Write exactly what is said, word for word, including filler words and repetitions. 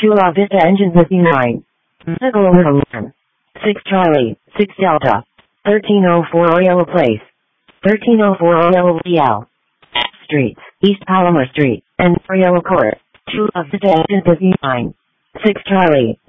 two La Vista Engine fifty-nine. Medical alert alarm. six Charlie, six Delta. thirteen oh four Oriella Place. thirteen oh four Oriella L. Streets, East Palomar Street, and Oriella Court. two La Vista Engine fifty-nine. six Charlie,